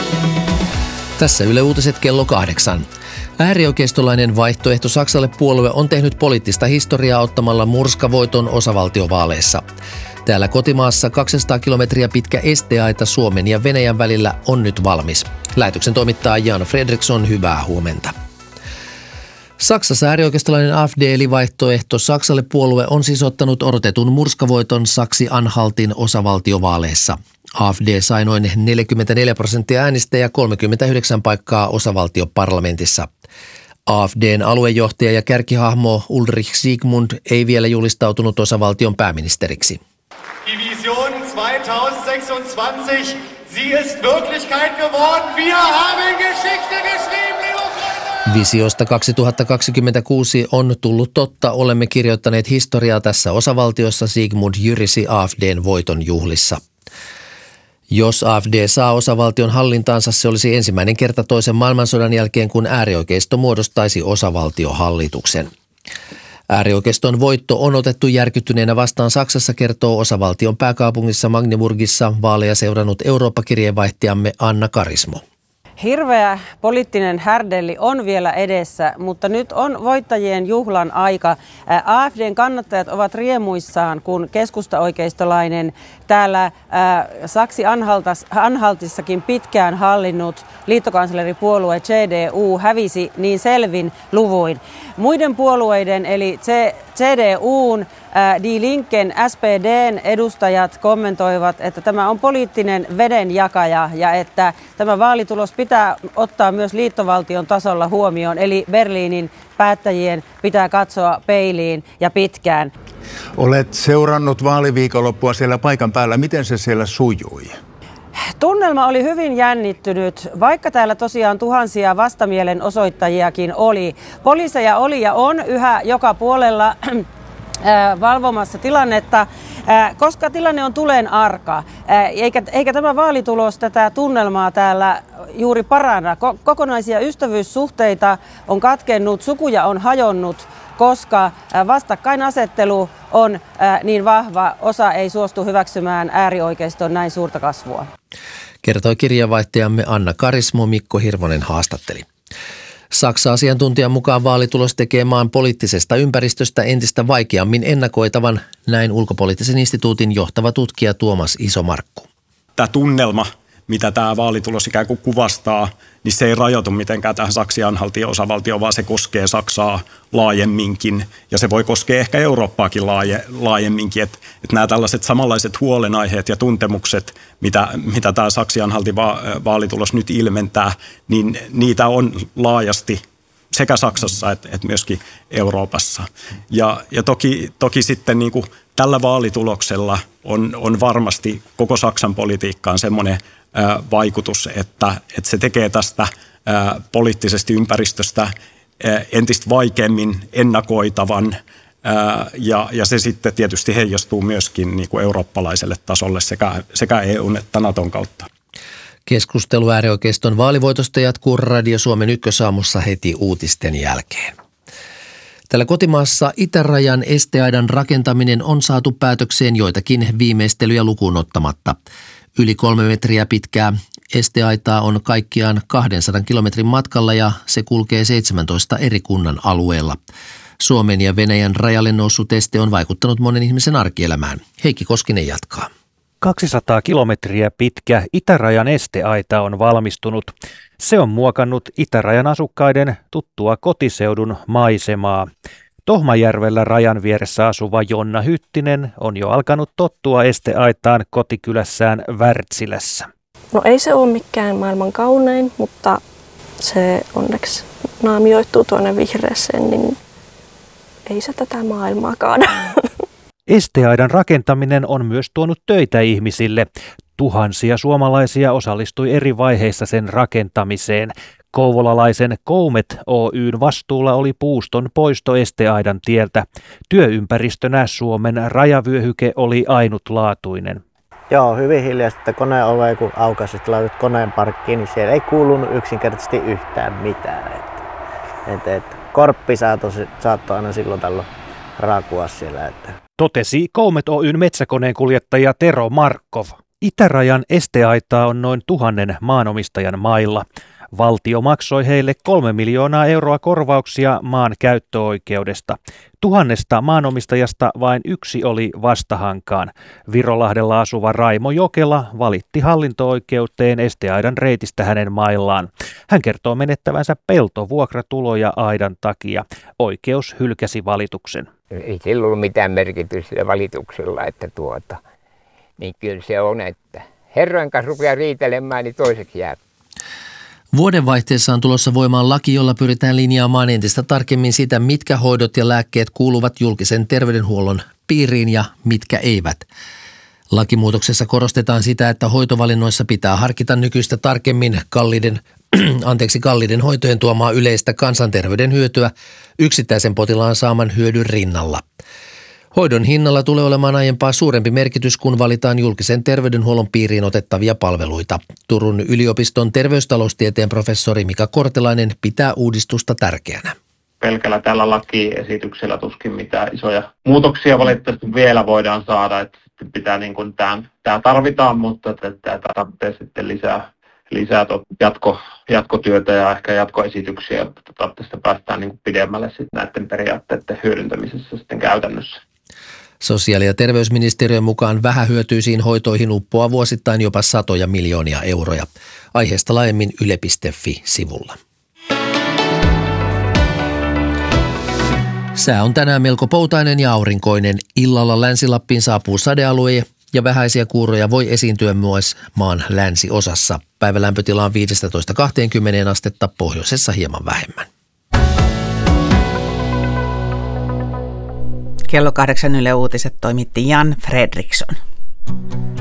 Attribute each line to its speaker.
Speaker 1: Tässä Yle Uutiset kello 8. Äärioikeistolainen vaihtoehto Saksalle -puolue on tehnyt poliittista historiaa ottamalla murskavoiton osavaltiovaaleissa. Täällä kotimaassa 200 kilometriä pitkä esteaita Suomen ja Venäjän välillä on nyt valmis. Lähetyksen toimittaa Jan Fredriksson, hyvää huomenta. Saksassa äärioikeistolainen AfD eli vaihtoehto Saksalle -puolue on siis ottanut odotetun murskavoiton Saksi-Anhaltin osavaltiovaaleissa. AfD sai noin 44% äänistä ja 39 paikkaa osavaltioparlamentissa. AfDn aluejohtaja ja kärkihahmo Ulrich Siegmund ei vielä julistautunut osavaltion pääministeriksi.
Speaker 2: Die Vision 2026, sie ist Wirklichkeit geworden. Wir haben Geschichte geschrieben, liebe Freunde!
Speaker 1: Visiosta 2026 on tullut totta. Olemme kirjoittaneet historiaa tässä osavaltiossa, Siegmund jyrisi AfDn voiton juhlissa. Jos AfD saa osavaltion hallintaansa, se olisi ensimmäinen kerta toisen maailmansodan jälkeen, kun äärioikeisto muodostaisi osavaltiohallituksen. Äärioikeiston voitto on otettu järkyttyneenä vastaan Saksassa, kertoo osavaltion pääkaupungissa Magdeburgissa vaaleja seurannut Eurooppa-kirjeenvaihtajamme Anna Karismo.
Speaker 3: Hirveä poliittinen härdelli on vielä edessä, mutta nyt on voittajien juhlan aika. AfDn kannattajat ovat riemuissaan, kun keskustaoikeistolainen täällä Saksi-Anhaltissakin pitkään hallinnut liittokansleripuolue CDU hävisi niin selvin luvuin. Muiden puolueiden eli CDUn, Die Linken, SPDn edustajat kommentoivat, että tämä on poliittinen vedenjakaja ja että tämä vaalitulos pitää ottaa myös liittovaltion tasolla huomioon, eli Berliinin päättäjien pitää katsoa peiliin ja pitkään.
Speaker 4: Olet seurannut vaaliviikonloppua siellä paikan päällä. Miten se siellä sujui?
Speaker 3: Tunnelma oli hyvin jännittynyt, vaikka täällä tosiaan tuhansia vastamielenosoittajiakin oli. Poliiseja oli ja on yhä joka puolella valvomassa tilannetta, koska tilanne on tulen arka, eikä tämä vaalitulos tätä tunnelmaa täällä juuri paranna. Kokonaisia ystävyyssuhteita on katkennut, sukuja on hajonnut, koska vastakkainasettelu on niin vahva, osa ei suostu hyväksymään äärioikeiston näin suurta kasvua.
Speaker 1: Kertoi kirjeenvaihtajamme Anna Karismo, Mikko Hirvonen haastatteli. Saksa-asiantuntijan mukaan vaalitulos tekee maan poliittisesta ympäristöstä entistä vaikeammin ennakoitavan, näin ulkopoliittisen instituutin johtava tutkija Tuomas Isomarkku.
Speaker 5: Tämä tunnelma, mitä tämä vaalitulos ikään kuin kuvastaa, niin se ei rajoitu mitenkään tähän Saksi-Anhaltin osavaltioon, vaan se koskee Saksaa laajemminkin ja se voi koskea ehkä Eurooppaakin laajemminkin. Että nämä tällaiset samanlaiset huolenaiheet ja tuntemukset, mitä tämä Saksi-Anhaltin vaalitulos nyt ilmentää, niin niitä on laajasti sekä Saksassa että myöskin Euroopassa. Ja toki sitten niin kuin tällä vaalituloksella on varmasti koko Saksan politiikkaan semmoinen vaikutus, että se tekee tästä poliittisesta ympäristöstä entistä vaikeammin ennakoitavan ja se sitten tietysti heijastuu myöskin niin kuin eurooppalaiselle tasolle sekä EUn että Naton kautta.
Speaker 1: Keskustelu äärioikeiston vaalivoitosta jatkuu Radio Suomen ykkösaamussa heti uutisten jälkeen. Tällä kotimaassa itärajan esteaidan rakentaminen on saatu päätökseen joitakin viimeistelyjä lukuun ottamatta. Yli 3 metriä pitkää esteaitaa on kaikkiaan 200 kilometrin matkalla ja se kulkee 17 eri kunnan alueella. Suomen ja Venäjän rajalle noussut este on vaikuttanut monen ihmisen arkielämään. Heikki Koskinen jatkaa.
Speaker 6: 200 kilometriä pitkä itärajan esteaita on valmistunut. Se on muokannut itärajan asukkaiden tuttua kotiseudun maisemaa. Tohmajärvellä rajan vieressä asuva Jonna Hyttinen on jo alkanut tottua esteaitaan kotikylässään Wärtsilässä.
Speaker 7: No ei se ole mikään maailman kaunein, mutta se onneksi naamioituu tuonne vihreäseen, niin ei se tätä maailmaa kaada.
Speaker 6: Esteaidan rakentaminen on myös tuonut töitä ihmisille. Tuhansia suomalaisia osallistui eri vaiheissa sen rakentamiseen. Kouvolalaisen Koumet Oyn vastuulla oli puuston poisto esteaidan tieltä. Työympäristönä Suomen rajavyöhyke oli ainutlaatuinen.
Speaker 8: Joo, hyvin hiljaisesti, että koneen ove kun aukasi, että laitat koneen parkkiin, niin siellä ei kuulunut yksinkertaisesti yhtään mitään. Korppi saattoi aina silloin tällöin raakua siellä.
Speaker 6: Totesi Koumet Oyn metsäkoneen kuljettaja Tero Markkov. Itärajan esteaitaa on noin 1000 maanomistajan mailla. Valtio maksoi heille 3 miljoonaa euroa korvauksia maan käyttöoikeudesta. 1000 maanomistajasta vain yksi oli vastahankaan. Virolahdella asuva Raimo Jokela valitti hallinto-oikeuteen esteaidan reitistä hänen maillaan. Hän kertoo menettävänsä peltovuokratuloja aidan takia. Oikeus hylkäsi valituksen.
Speaker 9: Ei sillä ollut mitään merkitystä valituksella, että niin kyllä se on, että herrojen kanssa rupeaa riitelemään, niin toiseksi jää.
Speaker 1: Vuodenvaihteessa on tulossa voimaan laki, jolla pyritään linjaamaan entistä tarkemmin sitä, mitkä hoidot ja lääkkeet kuuluvat julkisen terveydenhuollon piiriin ja mitkä eivät. Lakimuutoksessa korostetaan sitä, että hoitovalinnoissa pitää harkita nykyistä tarkemmin kalliiden hoitojen tuomaa yleistä kansanterveyden hyötyä yksittäisen potilaan saaman hyödyn rinnalla. Hoidon hinnalla tulee olemaan aiempaa suurempi merkitys, kun valitaan julkisen terveydenhuollon piiriin otettavia palveluita. Turun yliopiston terveystaloustieteen professori Mika Kortelainen pitää uudistusta tärkeänä.
Speaker 10: Pelkällä tällä lakiesityksellä tuskin mitään isoja muutoksia valitettavasti vielä voidaan saada. Että pitää tämä tarvitaan, mutta tämä tarvitsee sitten lisää jatkotyötä ja ehkä jatkoesityksiä, jotta tästä päästään pidemmälle sitten näiden periaatteiden hyödyntämisessä sitten käytännössä.
Speaker 1: Sosiaali- ja terveysministeriön mukaan vähähyötyisiin hoitoihin uppoaa vuosittain jopa 100 miljoonia euroja. Aiheesta laajemmin yle.fi-sivulla. Sää on tänään melko poutainen ja aurinkoinen. Illalla Länsi-Lappiin saapuu sadealue ja vähäisiä kuuroja voi esiintyä myös maan länsiosassa. Päivälämpötila on 15-20 astetta, pohjoisessa hieman vähemmän.
Speaker 11: Kello 8 Yle Uutiset toimitti Jan Fredriksson.